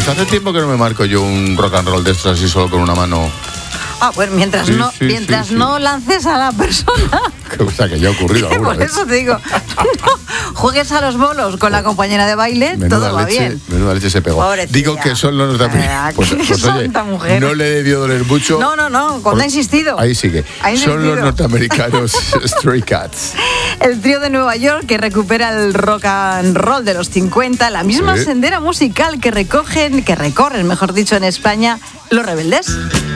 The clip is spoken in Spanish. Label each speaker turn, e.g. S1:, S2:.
S1: Pues hace tiempo que no me marco yo un rock and roll de estos así solo con una mano.
S2: Pues mientras no lances a la persona.
S1: Cosa que ya ha ocurrido alguna
S2: Por
S1: vez.
S2: eso te digo, no juegues a los bolos con la compañera de baile, todo va bien.
S1: Menuda leche se pegó.
S2: Pobrecilla.
S1: Digo que son los norteamericanos. Pues oye,
S2: mujer.
S1: no le debió doler mucho.
S2: No, cuando ha insistido.
S1: Ahí sigue. Son los norteamericanos Stray Cats.
S2: El trío de Nueva York que recupera el rock and roll de los 50, la misma sendera musical que recorren, mejor dicho, en España, Los Rebeldes.